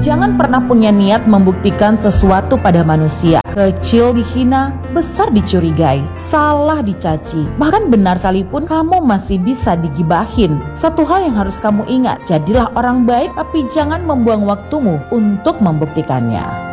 Jangan pernah punya niat membuktikan sesuatu pada manusia. Kecil dihina, besar dicurigai, salah dicaci, bahkan benar sekalipun kamu masih bisa digibahin. Satu hal yang harus kamu ingat, jadilah orang baik tapi jangan membuang waktumu untuk membuktikannya.